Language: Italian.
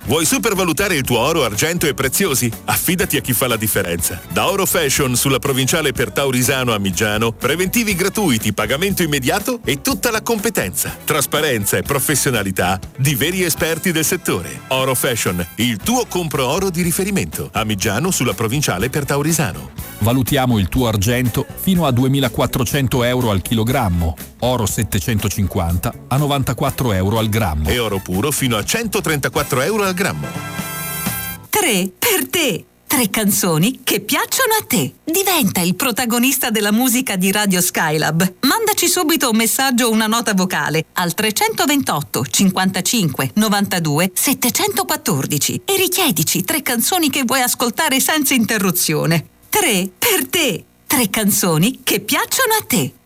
Vuoi supervalutare il tuo oro, argento e preziosi? Affidati a chi fa la differenza. Da Oro Fashion sulla provinciale per Taurisano a Migiano, preventivi gratuiti, pagamento immediato e tutta la competenza, trasparenza e professionalità di veri esperti del settore. Oro Fashion, il tuo compro oro di riferimento. A Migiano sulla provinciale per Taurisano. Valutiamo il tuo argento fino a 2.400 euro al chilogrammo, oro 750 a 94 euro al grammo e oro puro fino a 134 euro al grammo. 3 per te. 3 canzoni che piacciono a te. Diventa il protagonista della musica di Radio Skylab. Mandaci subito un messaggio o una nota vocale al 328 55 92 714 e richiedici 3 canzoni che vuoi ascoltare senza interruzione. 3 per te. 3 canzoni che piacciono a te.